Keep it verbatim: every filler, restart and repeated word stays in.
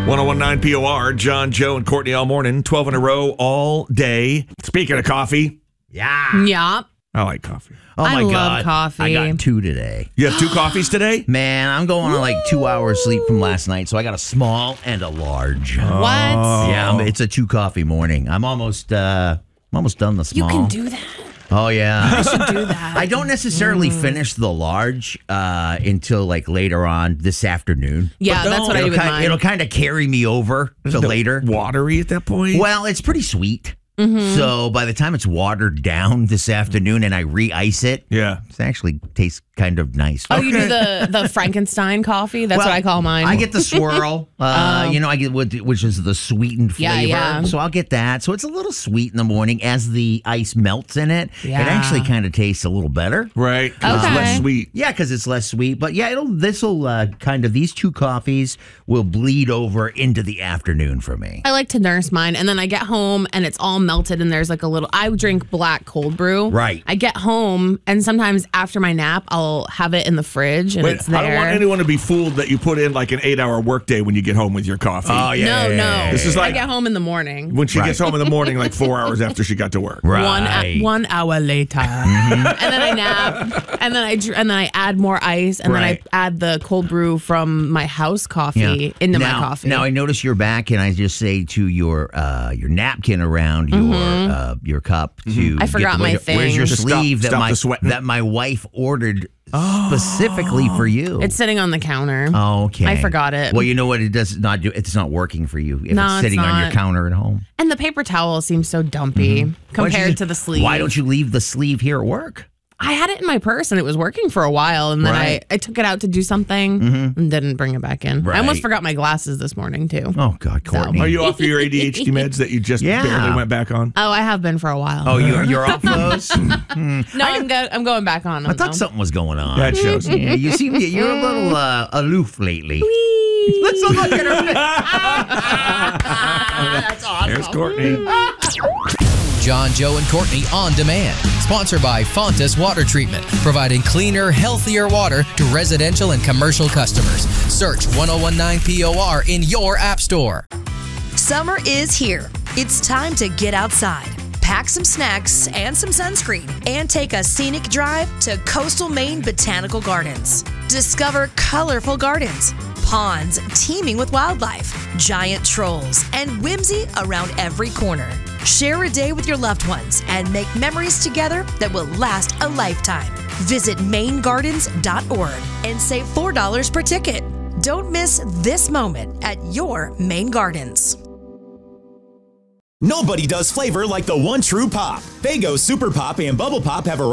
one oh one nine P O R, John, Joe, and Courtney all morning, twelve in a row, all day. Speaking of coffee. Yeah. Yeah. I like coffee. Oh, my I love God. coffee. I got two today. You have two coffees today? Man, I'm going on like two hours sleep from last night, so I got a small and a large. What? Yeah, I'm- it's a two coffee morning. I'm almost uh, I'm almost done the You small. can do that. Oh, yeah. I should do that. I don't necessarily Mm. finish the large uh, until like later on this afternoon. Yeah, But that's no, what I do It'll with kind, mine. it'll kind of carry me over to Isn't it later. Watery at that point? Well, it's pretty sweet. Mm-hmm. So by the time it's watered down this afternoon and I re-ice it, Yeah. it actually tastes kind of nice. Oh, you do the, the Frankenstein coffee? That's Well, what I call mine. I get the swirl, uh, Oh. you know, I get what- which is the sweetened Yeah, flavor. yeah. So I'll get that. So it's a little sweet in the morning as the ice melts in it. Yeah. It actually kind of tastes a little better. Right. 'Cause Okay. It's less sweet. Yeah, because it's less sweet. But yeah, it'll this will uh, kind of these two coffees will bleed over into the afternoon for me. I like to nurse mine, and then I get home and it's all melted, and there's like a little. I drink black cold brew. Right. I get home, and sometimes after my nap, I'll have it in the fridge, and Wait, it's there. I don't want anyone to be fooled that you put in like an eight-hour workday when you get home with your coffee. Oh yeah, no, no. This is I like- get home in the morning. When she Right. gets home in the morning, like four hours after she got to work. right. One a- one hour later, Mm-hmm. and then I nap, and then I dr- and then I add more ice, and Right. then I add the cold brew from my house coffee into now, my coffee. Now I notice you're back, and I just say to your uh, your napkin around your uh, your cup to. Mm-hmm. I forgot get the- my where's- Where's your thing. To stop- sleeve that stop my the sweating. that my wife ordered specifically for you? it's sitting on the counter. Oh, okay. I forgot it. Well, you know what? It does not do. It's not working for you if No, it's it's sitting on your not. counter at home. And the paper towel seems so dumpy Why don't you compared just- to the sleeve. Why don't you leave the sleeve here at work? I had it in my purse and it was working for a while, and then Right. I, I took it out to do something and didn't bring it back in. I almost Right. forgot my glasses this morning too. Oh God, Courtney. Are you off of your A D H D meds that you just Yeah. barely went back on? Oh, I have been for a while. Oh, you're you're off those. no, I'm go- I'm going back on them. I thought though. something was going on. That shows. Yeah, you seem to, you're a little uh, aloof lately. Let's look at her. That's awesome. There's Courtney. John, Joe, and Courtney On Demand. Sponsored by Fontas Water Treatment, providing cleaner, healthier water to residential and commercial customers. Search ten nineteen P O R in your app store. Summer is here. It's time to get outside. Pack some snacks and some sunscreen and take a scenic drive to Coastal Maine Botanical Gardens. Discover colorful gardens, ponds teeming with wildlife, giant trolls, and whimsy around every corner. Share a day with your loved ones and make memories together that will last a lifetime. Visit maine gardens dot org and save four dollars per ticket. Don't miss this moment at your Maine Gardens. Nobody does flavor like the one true pop. Fago Super Pop and Bubble Pop have a